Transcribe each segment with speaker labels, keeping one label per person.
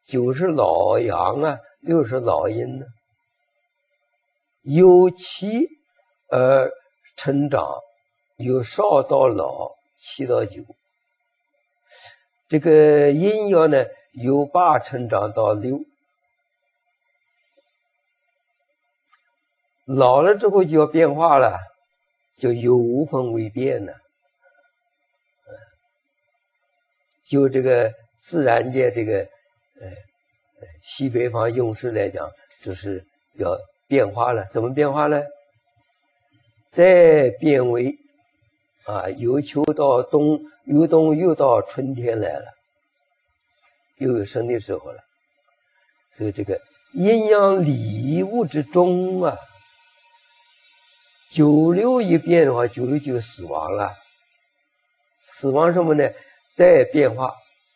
Speaker 1: 9是老阳啊，6是老阴呢。由7而成长，由少到老，7到9。这个阴阳呢，由8成长到6。老了之后就要变化了，就由混为变了。就这个自然界这个西北方用事来讲，就是要变化了。怎么变化呢？再变为由秋到冬，由冬又到春天来了，又有生的时候了。所以这个阴阳理物之中啊，96一变的话，96就死亡了。死亡什么呢？再变化。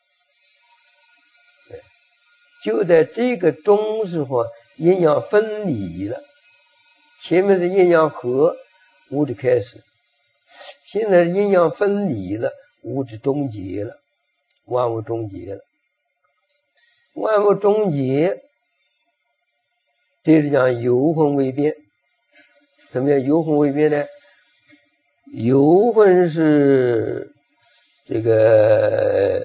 Speaker 1: 就在这个中时候，阴阳分离了。前面是阴阳合，物质开始，现在是阴阳分离了，物质终结了，万物终结了。万物终结，这是讲由混为变。怎么样由混为变呢？由混是这个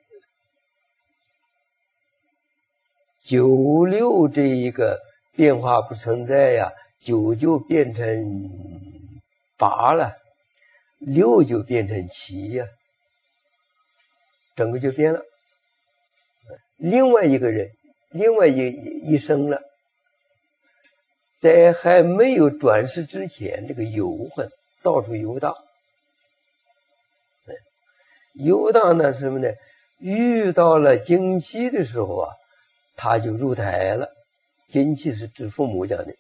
Speaker 1: 96这一个变化不存在呀，9就变成8了，6就变成7呀，整个就变了。另外一个人，另外一生了。在还没有转世之前，这个游混到处游荡。游荡呢什么呢？遇到了精气的时候啊，他就入台了。精气是指父母讲的。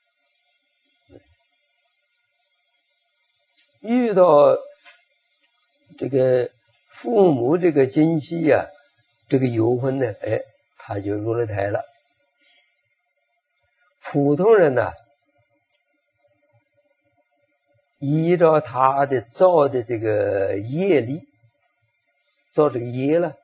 Speaker 1: 遇到这个父母这个精气呀，这个游混呢，他就入了台了。普通人呢，依照他的造的这个业力，造这个业了，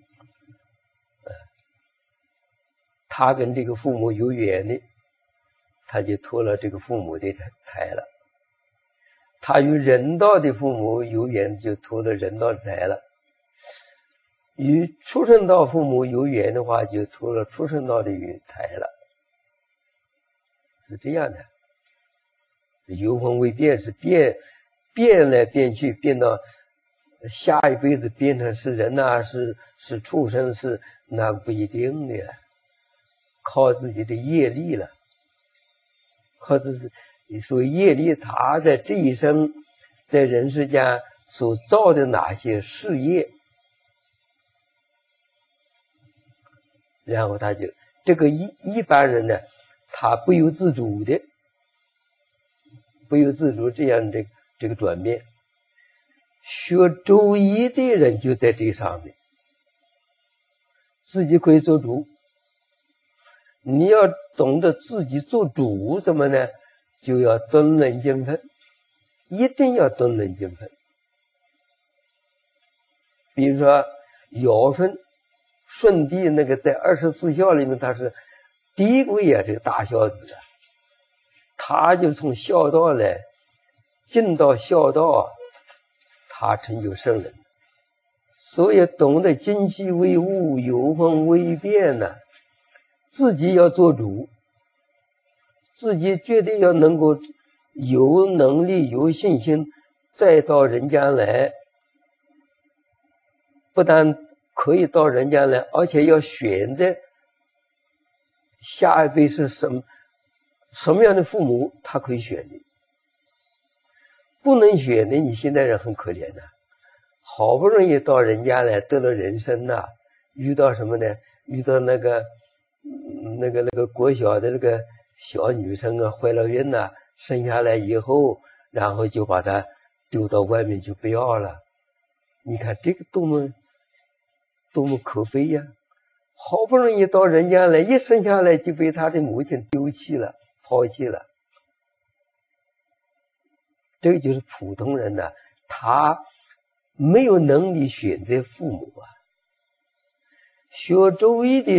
Speaker 1: 他跟这个父母有缘的，他就脱了这个父母的台了。他与人道的父母有缘，就脱了人道的台了。与畜生道父母有缘的话，就脱了畜生道的台了。是这样的。由混为变，是变来变去，变到下一辈子变成是人啊，是畜生，是那个不一定的，靠自己的业力了。靠自己，所谓业力，他在这一生在人世间所造的哪些事业，然后他就这个一般人呢，他不由自主的，不由自主这样的这个转变。学周易的人就在这上面，自己可以做主。你要懂得自己做主，怎么呢？就要敦伦敬分，一定要敦伦敬分。比如说尧舜帝那个在24孝里面，他是第一位啊，这个大孝子啊，他就从孝道来进到孝道啊，他成就圣人。所以懂得精气为物，由混为变呢，自己要做主，自己绝对要能够有能力有信心再到人间来，不但可以到人间来，而且要选择下一辈是什么样的父母，他可以选的。不能选的，你现在人很可怜的，好不容易到人间来得了人生呐，遇到什么呢？遇到那个国小的那个小女生啊，怀了孕呐，生下来以后，然后就把她丢到外面就不要了。你看这个多么可悲呀！好不容易到人间来，一生下来就被他的母亲丢弃了，抛弃了。这个就是普通人呢，他没有能力选择父母啊。学周易的